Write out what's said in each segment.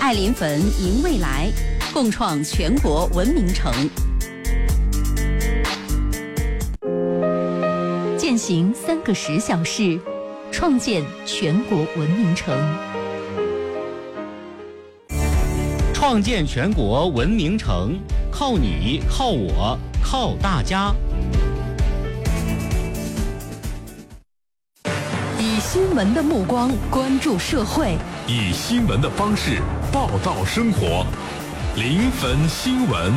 爱临汾迎未来，共创全国文明城。践行3个10小时，创建全国文明城。 创建全国文明城，靠你，靠我，靠大家。 以新闻的目光关注社会， 以新闻的方式报道生活。临汾新闻。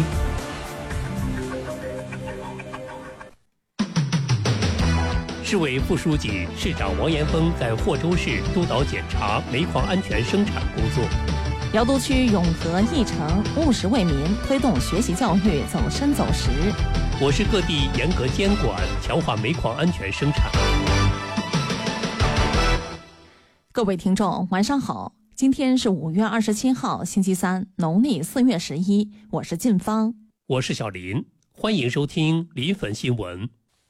市委副书记、市长王延峰在霍州市督导检查煤矿安全生产工作。 瑶都区永和义城务实为民，推动学习教育走深走实。 我市各地严格监管，强化煤矿安全生产。 各位听众，晚上好，今天是5月27号，星期三，农历4月11，我是晋芳， 我是小林，欢迎收听临汾新闻。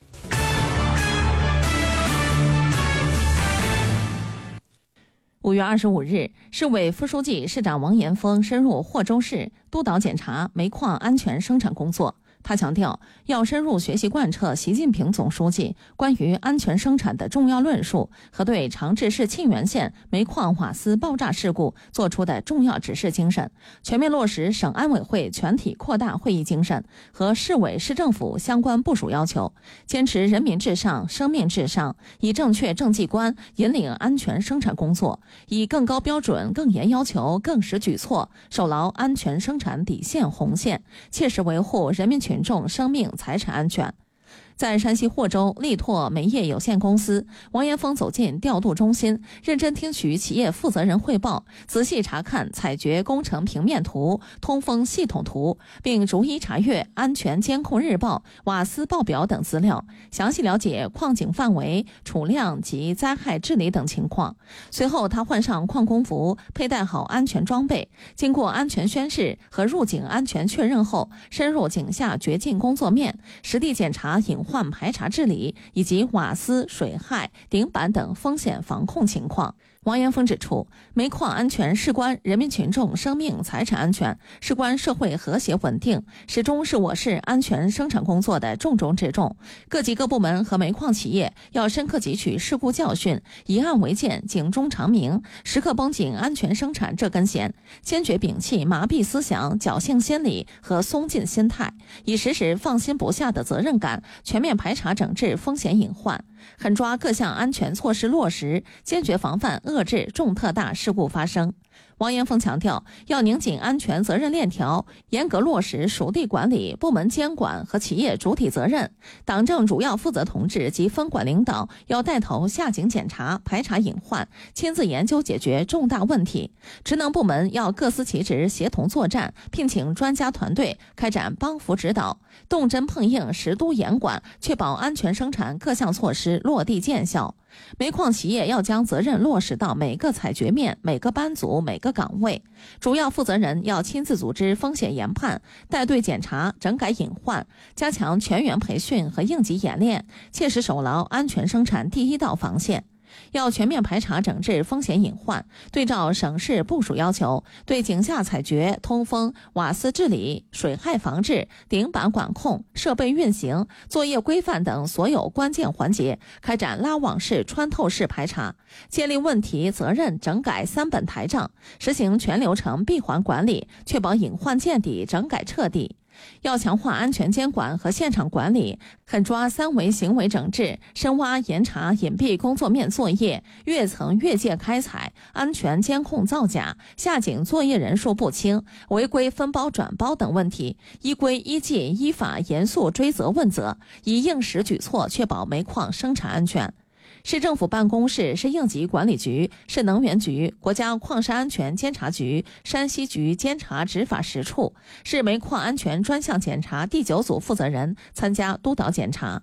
5月25日，市委副书记、市长王延峰深入霍州市督导检查煤矿安全生产工作。他强调，要深入学习贯彻习近平总书记关于安全生产的重要论述和对长治市沁源县煤矿瓦斯爆炸事故作出的重要指示精神，全面落实省安委会全体扩大会议精神和市委市政府相关部署要求，坚持人民至上、生命至上，以正确政绩观引领安全生产工作，以更高标准、更严要求、更实举措，守牢安全生产底线红线，切实维护人民群众生命财产安全。在山西霍州力拓煤业有限公司，王延峰走进调度中心，认真听取企业负责人汇报，仔细查看采掘工程平面图、通风系统图，并逐一查阅安全监控日报、瓦斯报表等资料，详细了解矿井范围、储量及灾害治理等情况。随后，他换上矿工服，佩戴好安全装备，经过安全宣誓和入井安全确认后，深入井下掘进工作面，实地检查隐患排查治理以及瓦斯、水害、顶板等风险防控情况。王延峰指出，煤矿安全事关人民群众生命财产安全，事关社会和谐稳定，始终是我市安全生产工作的重中之重。各级各部门和煤矿企业要深刻汲取事故教训，以案为鉴，警钟长鸣，时刻绷紧安全生产这根弦，坚决摒弃麻痹思想、侥幸心理和松劲心态，以实施放心不下的责任感，全面排查整治风险隐患，狠抓各项安全措施落实，坚决防范遏制重特大事故发生。王延峰强调，要拧紧安全责任链条，严格落实属地管理、部门监管和企业主体责任。党政主要负责同志及分管领导要带头下井检查、排查隐患，亲自研究解决重大问题。职能部门要各司其职，协同作战，聘请专家团队开展帮扶指导，动真碰硬，实督严管，确保安全生产各项措施落地见效。煤矿企业要将责任落实到每个采掘面、每个班组、每个岗位，主要负责人要亲自组织风险研判，带队检查、整改隐患，加强全员培训和应急演练，切实守牢安全生产第一道防线。要全面排查整治风险隐患，对照省市部署要求，对井下采掘、通风、瓦斯治理、水害防治、顶板管控、设备运行、作业规范等所有关键环节开展拉网式、穿透式排查，建立问题、责任、整改3本台账，实行全流程闭环管理，确保隐患见底、整改彻底。要强化安全监管和现场管理，狠抓3维行为整治，深挖严查隐蔽工作面作业、越层越界开采、安全监控造假、下井作业人数不清、违规分包转包等问题，依规依纪依法严肃追责问责，以应时举措确保煤矿生产安全。市政府办公室、市应急管理局、市能源局、国家矿山安全监察局、山西局监察执法实处、市煤矿安全专项检查第9组负责人参加督导检查。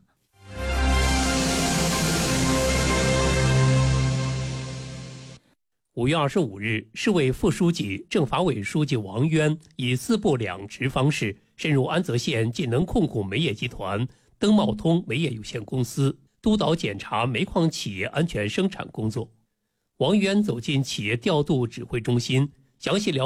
5月25日，市委副书记、政法委书记王渊以4部2职方式深入安泽县晋能控股煤业集团登茂通煤业有限公司，督导检查煤矿企业安全生产工作。王渊走进企业调度指挥中心，详细了